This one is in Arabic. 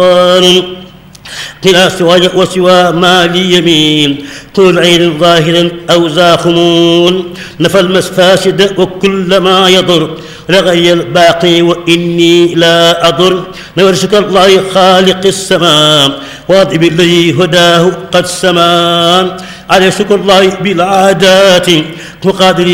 قلاس وسوى ما لي يمين طول عين ظاهر أو زاخمون نفى المفاسد وكل ما يضر رغي الباقي وإني لا أضر نورشك الله خالق السماء واضب الذي هداه قد سما على شكر الله بالعادات مقادر